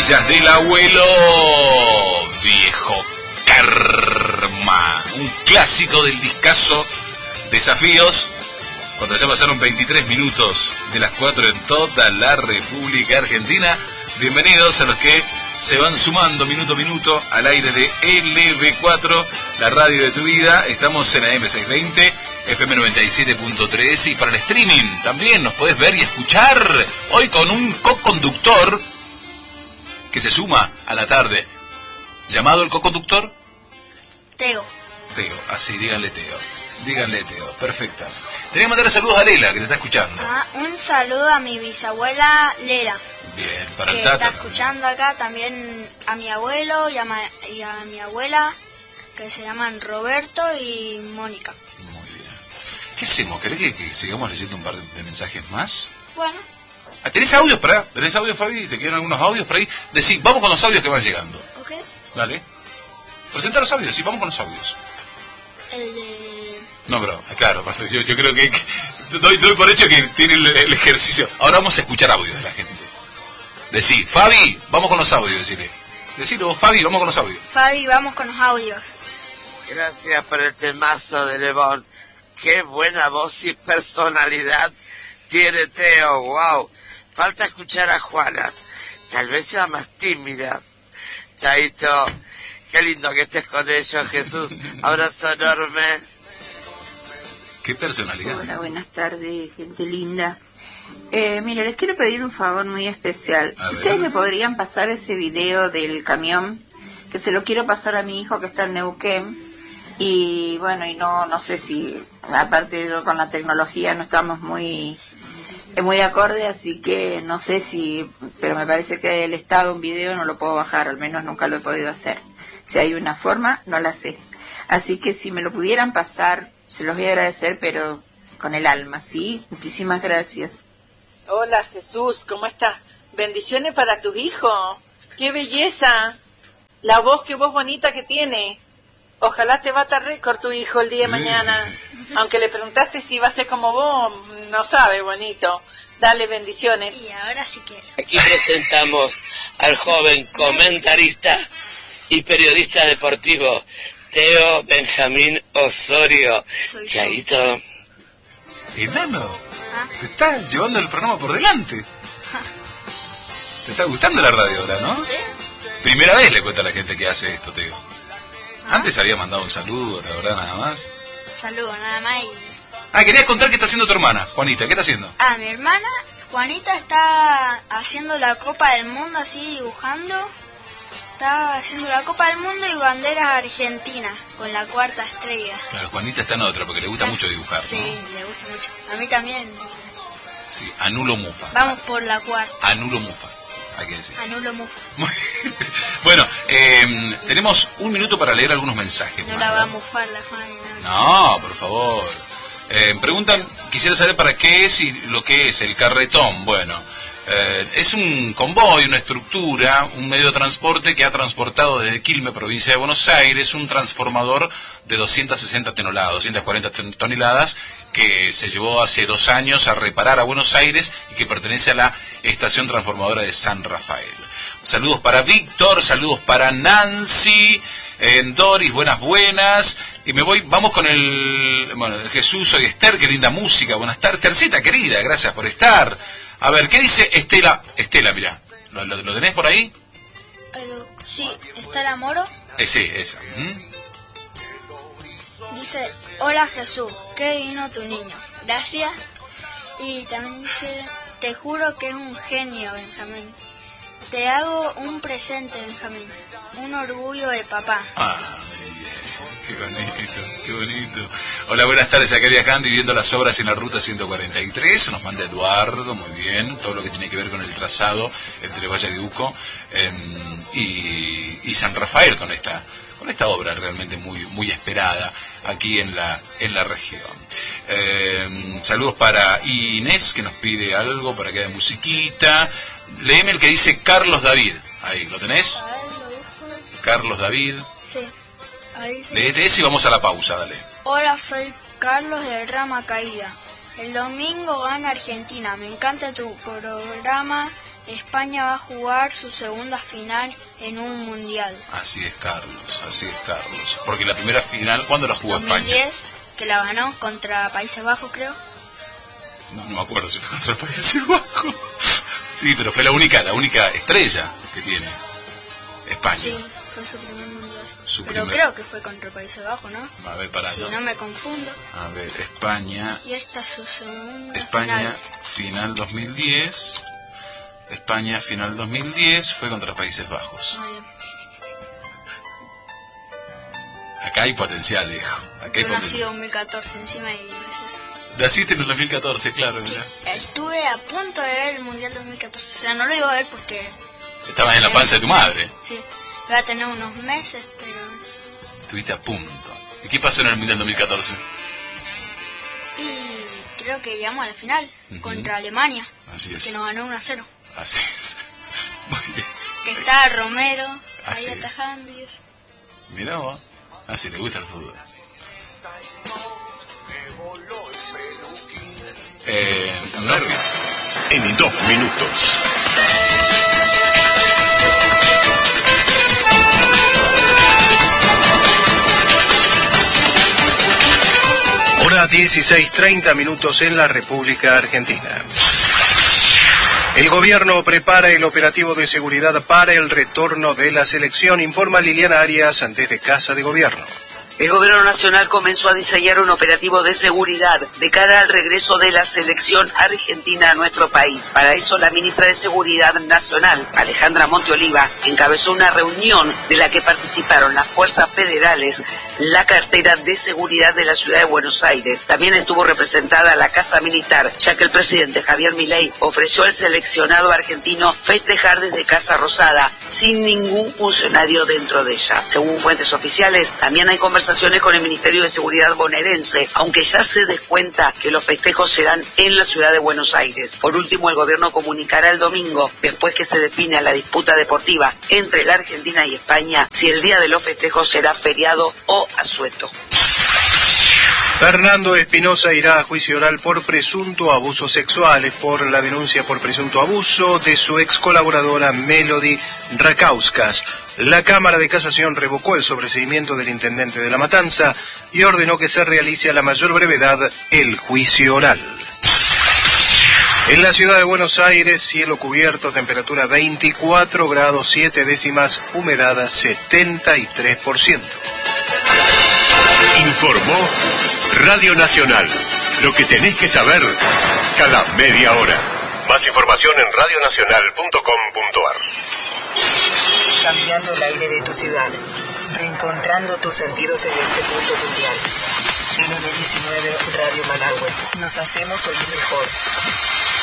maravillas del abuelo viejo Karma, un clásico del discazo Desafíos, cuando ya pasaron 23 minutos de las 4 en toda la República Argentina. Bienvenidos a los que se van sumando minuto a minuto al aire de LB4, la radio de tu vida. Estamos en AM620, FM 97.3 y para el streaming también nos podés ver y escuchar hoy con un co-conductor que se suma a la tarde. ¿Llamado el co-conductor? Teo. Teo, así, díganle Teo. Díganle Teo, perfecto. Tenía que mandar saludos a Lela, que te está escuchando. Un saludo a mi bisabuela Lela. Bien, para que el Tata. está escuchando acá, también a mi abuelo y a mi abuela, que se llaman Roberto y Mónica. Muy bien. ¿Qué hacemos? ¿Querés que sigamos leyendo un par de mensajes más? Bueno. ¿Tenés audios para? ¿Tenés audios, Fabi? ¿Te quedan algunos audios por ahí? Decí, vamos con los audios que van llegando. Ok. Dale. Presenta los audios, sí, vamos con los audios. El de... No, pero, claro, yo creo que doy por hecho que tiene el ejercicio. Ahora vamos a escuchar audios de la gente. Decí, Fabi, vamos con los audios, decirle. Decilo, Fabi, vamos con los audios. Fabi, vamos con los audios. Gracias por el temazo de Lebón. Qué buena voz y personalidad tiene Teo, wow. Falta escuchar a Juana. Tal vez sea más tímida. Chaito, qué lindo que estés con ellos, Jesús. Abrazo enorme. Qué personalidad. Hola, buenas tardes, gente linda. Mira, les quiero pedir un favor muy especial. ¿Ustedes me podrían pasar ese video del camión? Que se lo quiero pasar a mi hijo que está en Neuquén. Y bueno, y no sé si, aparte de con la tecnología no estamos muy acorde, así que no sé si, pero me parece que el estado de un video no lo puedo bajar, al menos nunca lo he podido hacer. Si hay una forma, no la sé. Así que si me lo pudieran pasar, se los voy a agradecer, pero con el alma, ¿sí? Muchísimas gracias. Hola Jesús, ¿cómo estás? Bendiciones para tu hijo. ¡Qué belleza! La voz bonita que tiene. Ojalá te bata récord tu hijo el día de mañana. Aunque le preguntaste si iba a ser como vos, no sabe, bonito. Dale bendiciones. Y ahora sí quiero. Aquí presentamos al joven comentarista y periodista deportivo Teo Benjamín Osorio. Chaito. Enano, te estás llevando el programa por delante. ¿Te está gustando la radio ahora, no? Sí. Primera vez le cuento a la gente que hace esto, Teo. Antes había mandado un saludo, la verdad, nada más. Saludo, nada más. Querías contar qué está haciendo tu hermana, Juanita. ¿Qué está haciendo? Mi hermana, Juanita, está haciendo la Copa del Mundo, así dibujando. Está haciendo la Copa del Mundo y banderas argentinas, con la 4ª estrella. Claro, Juanita está en otra, porque le gusta mucho dibujar, Sí, ¿no? le gusta mucho. A mí también. Sí, anulo mufa. Vamos por la 4ª. Anulo mufa, hay que decir. Anulo mufa. Bueno, tenemos un minuto para leer algunos mensajes. No la va a mufar la Juana. No, por favor. Preguntan, quisiera saber para qué es y lo que es el carretón. Bueno, es un convoy, una estructura, un medio de transporte que ha transportado desde Quilmes, provincia de Buenos Aires, un transformador de 260 toneladas, 240 toneladas, que se llevó hace 2 años a reparar a Buenos Aires y que pertenece a la estación transformadora de San Rafael. Saludos para Víctor, saludos para Nancy, Doris, buenas. Y vamos con Jesús, soy Esther, qué linda música, buenas tardes. Tercita querida, gracias por estar. A ver, ¿qué dice Estela? Estela, mirá, ¿lo tenés por ahí? Sí, Estela Moro. Sí, esa. Dice, hola Jesús, qué divino tu niño, gracias. Y también dice, te juro que es un genio, Benjamín. Te hago un presente, Benjamín, un orgullo de papá. Qué bonito, qué bonito. Hola, buenas tardes, acá viajando y viendo las obras en la ruta 143. Nos manda Eduardo, muy bien, todo lo que tiene que ver con el trazado entre Valle de Uco y San Rafael con esta obra realmente muy esperada aquí en la región. Saludos para Inés, que nos pide algo para que haya musiquita. Léeme el que dice Carlos David. Ahí, ¿lo tenés? A ver, lo busco. Carlos David. Sí. Ahí sí. Léete ese y vamos a la pausa, dale. Hola, soy Carlos de Rama Caída. El domingo gana Argentina. Me encanta tu programa España va a jugar su segunda final en un mundial. Así es, Carlos, así es, Carlos. Porque la primera final, ¿cuándo la jugó 2010, España? Que la ganó contra Países Bajos, creo. No me acuerdo si fue contra Países Bajos. Sí, pero fue la única estrella que tiene España. Sí, fue su primer mundial. Creo que fue contra Países Bajos, ¿no? A ver, pará. Si no me confundo. A ver, España. Y esta es su segunda España, final 2010. España, final 2010, fue contra Países Bajos. Acá hay potencial, viejo. Acá hay Yo nací potencial. en 2014 encima y gracias. Naciste en el 2014, claro. Sí, estuve a punto de ver el Mundial 2014. O sea, no lo iba a ver porque... Estabas en la panza de tu madre. Sí, iba a tener unos meses, pero... Estuviste a punto. ¿Y qué pasó en el Mundial 2014? Y creo que llegamos a la final contra Alemania. Así es. Que nos ganó 1-0. Así es. Muy bien. Que está Romero Así ahí es. atajando y eso. Mirá vos. Así le gusta el fútbol. En 2 minutos. Hora 16:30 en la República Argentina. El gobierno prepara el operativo de seguridad para el retorno de la selección, informa Liliana Arias desde Casa de Gobierno. El Gobierno Nacional comenzó a diseñar un operativo de seguridad de cara al regreso de la selección argentina a nuestro país. Para eso, la ministra de Seguridad Nacional, Alejandra Monteoliva, encabezó una reunión de la que participaron las fuerzas federales, la cartera de seguridad de la ciudad de Buenos Aires. También estuvo representada la Casa Militar, ya que el presidente Javier Milei ofreció al seleccionado argentino festejar desde Casa Rosada, sin ningún funcionario dentro de ella. Según fuentes oficiales, también hay conversaciones con el Ministerio de Seguridad bonaerense, aunque ya se descuenta que los festejos serán en la ciudad de Buenos Aires. Por último, el gobierno comunicará el domingo, después que se define la disputa deportiva entre la Argentina y España, si el día de los festejos será feriado o asueto. Fernando Espinosa irá a juicio oral por presunto abuso sexual, por la denuncia por presunto abuso de su ex colaboradora Melody Rakauskas. La Cámara de Casación revocó el sobreseimiento del intendente de La Matanza y ordenó que se realice a la mayor brevedad el juicio oral. En la ciudad de Buenos Aires, cielo cubierto, temperatura 24 grados 7 décimas, humedad 73%. Informó Radio Nacional. Lo que tenés que saber cada media hora. Más información en radionacional.com.ar. Cambiando el aire de tu ciudad. Reencontrando tus sentidos en este punto mundial. En 19 Radio Managua. Nos hacemos oír mejor.